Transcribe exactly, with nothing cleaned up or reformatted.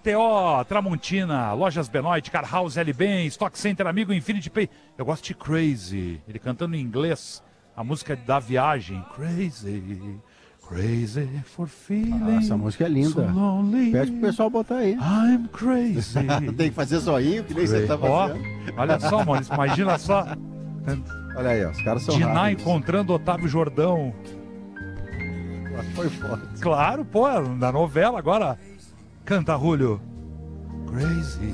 T O, Tramontina, Lojas Benoit, Car House, L-Ben, Stock Center, Amigo, Infinity Pay. Eu gosto de Crazy, ele cantando em inglês, a música da viagem. Crazy, crazy for feeling. Ah, essa música é linda. So lonely. Pede pro pessoal botar aí. I'm crazy. Tem que fazer zoinho, que nem você tá Ó, fazendo. olha só, Maurício, imagina só. Olha aí, ó, os caras são Diná rápidos. encontrando Otávio Jordão. Foi foda. Claro, pô, na novela agora. Canta, Julio. Crazy.